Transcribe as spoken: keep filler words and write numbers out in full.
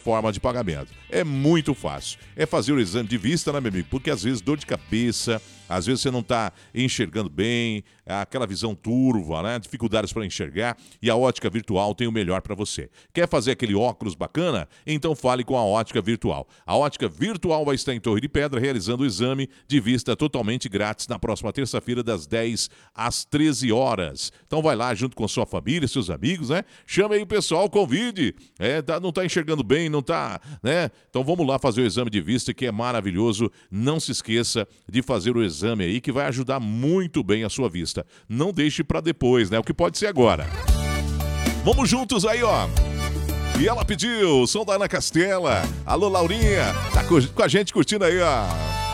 forma de pagamento. É muito fácil. É fazer o exame de vista, né, meu amigo? Porque às vezes dor de cabeça, às vezes você não está enxergando bem, aquela visão turva, né? Dificuldades para enxergar, e a Ótica Virtual tem o melhor para você. Quer fazer aquele óculos bacana? Então fale com a Ótica Virtual. A Ótica Virtual vai estar em Torre de Pedra realizando o exame de vista totalmente grátis na próxima terça-feira, das dez às treze horas. Então vai lá junto com sua família, seus amigos, né? Chame aí o pessoal, convide. É, tá, não está enxergando bem, não está, né? Então vamos lá fazer o exame de vista, que é maravilhoso. Não se esqueça de fazer o exame aí, que vai ajudar muito bem a sua vista. Não deixe para depois, né? O que pode ser agora. Vamos juntos aí, ó. E ela pediu, som da Ana Castela. Alô, Laurinha. Tá com a gente curtindo aí, ó.